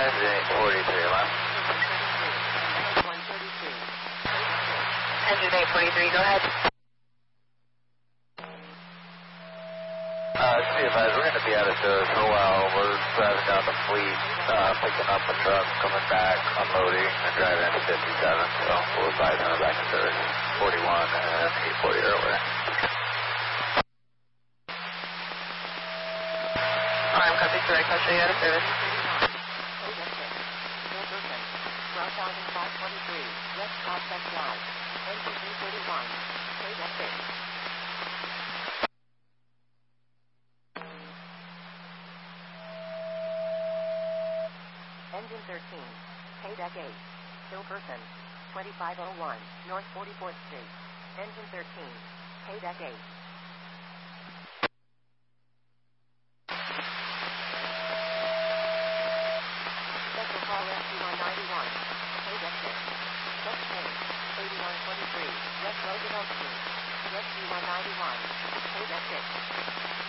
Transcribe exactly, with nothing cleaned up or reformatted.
Engine eight forty-three, left. Engine eight forty-three, go ahead. Uh, see if we're going to be out of service for a while. We're driving down the fleet, uh, picking up a truck, coming back, unloading, and driving into fifty-seven. So we'll advise them back to service forty-one and eight forty earlier. Arm copy, correct. I'll show you out of service. twelve thousand five twenty-three, West Prospect Drive, engine three thirty-one, K deck six. Engine thirteen, K deck eight, Hill Person, twenty-five oh one, North forty-fourth Street. Engine thirteen, K deck eight. Special call rescue on ninety-one, K deck six. Next train, eighty-one twenty-three, West Roosevelt Street. Rescue on ninety-one, K deck six.